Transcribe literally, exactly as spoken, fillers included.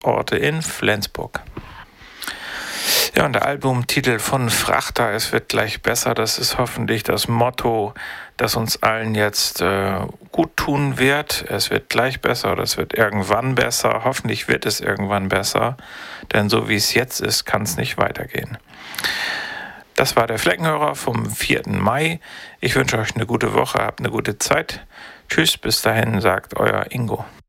Orte in Flensburg. Ja, und der Albumtitel von Frachter, es wird gleich besser, das ist hoffentlich das Motto, das uns allen jetzt äh, gut tun wird. Es wird gleich besser oder es wird irgendwann besser. Hoffentlich wird es irgendwann besser, denn so wie es jetzt ist, kann es nicht weitergehen. Das war der Fleckenhörer vom vierten Mai. Ich wünsche euch eine gute Woche, habt eine gute Zeit. Tschüss, bis dahin, sagt euer Ingo.